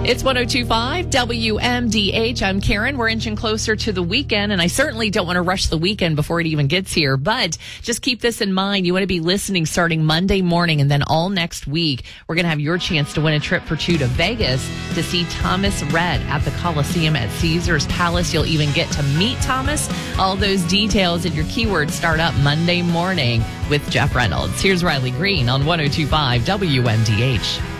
It's 102.5 WMDH. I'm Karen. We're inching closer to the weekend, and I certainly don't want to rush the weekend before it even gets here. But just keep this in mind. You want to be listening starting Monday morning and then all next week. We're going to have your chance to win a trip for two to Vegas to see Thomas Rhett at the Coliseum at Caesars Palace. You'll even get to meet Thomas. All those details and your keywords start up Monday morning with Jeff Reynolds. Here's Riley Green on 102.5 WMDH.